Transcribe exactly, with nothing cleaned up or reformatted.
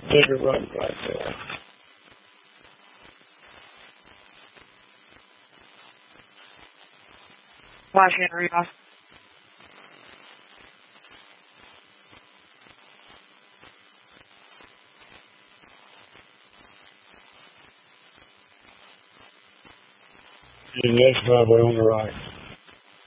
Take a run right there. Watch Henry off. The next driveway on the right.